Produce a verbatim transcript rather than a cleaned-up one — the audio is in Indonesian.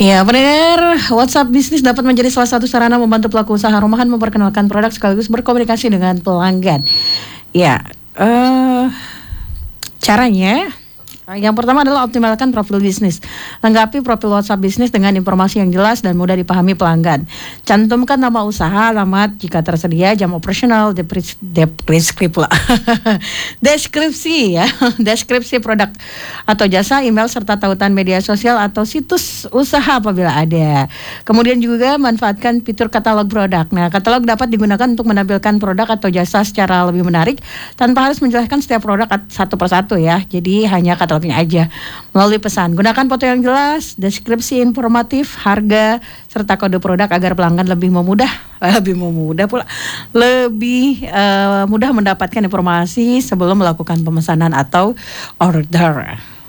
Ya, pendengar, WhatsApp bisnis dapat menjadi salah satu sarana membantu pelaku usaha rumahan memperkenalkan produk sekaligus berkomunikasi dengan pelanggan. Ya, uh, caranya yang pertama adalah optimalkan profil bisnis. Lengkapi profil WhatsApp bisnis dengan informasi yang jelas dan mudah dipahami pelanggan. Cantumkan nama usaha, alamat, jika tersedia, jam operasional, depres- deskripsi lah. deskripsi ya, deskripsi produk atau jasa, email serta tautan media sosial atau situs usaha apabila ada. Kemudian juga manfaatkan fitur katalog produk. Nah, katalog dapat digunakan untuk menampilkan produk atau jasa secara lebih menarik tanpa harus menjelaskan setiap produk satu persatu ya. Jadi hanya katalog aja melalui pesan. Gunakan foto yang jelas, deskripsi informatif, harga serta kode produk agar pelanggan lebih memudah, lebih memudah pula, lebih uh, mudah mendapatkan informasi sebelum melakukan pemesanan atau order.